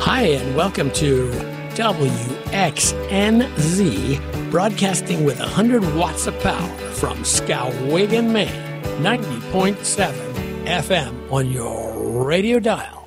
Hi, and welcome to WXNZ, broadcasting with 100 watts of power from Skowhegan, Maine, 90.7 FM on your radio dial.